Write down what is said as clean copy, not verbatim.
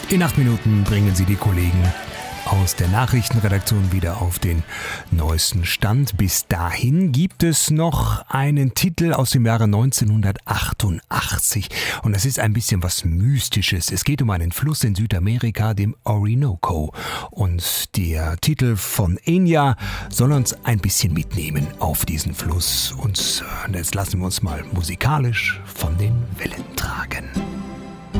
In 8 Minuten bringen Sie die Kollegen aus der Nachrichtenredaktion wieder auf den neuesten Stand. Bis dahin gibt es noch einen Titel aus dem Jahre 1988 und es ist ein bisschen was Mystisches. Es geht um einen Fluss in Südamerika, dem Orinoco, und der Titel von Enya soll uns ein bisschen mitnehmen auf diesen Fluss und jetzt lassen wir uns mal musikalisch von den Wellen tragen.